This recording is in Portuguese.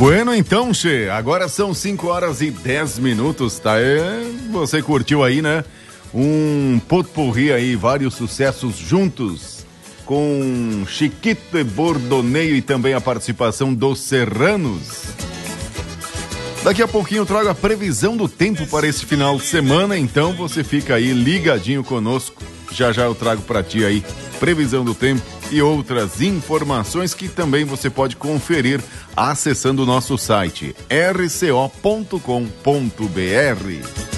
Bueno, então, che, agora são 5h10, tá? Você curtiu aí, né? Um potpourri aí, vários sucessos juntos com Chiquito e Bordoneio e também a participação dos Serranos. Daqui a pouquinho eu trago a previsão do tempo para esse final de semana, então você fica aí ligadinho conosco. Já eu trago para ti aí previsão do tempo e outras informações que também você pode conferir acessando o nosso site rco.com.br.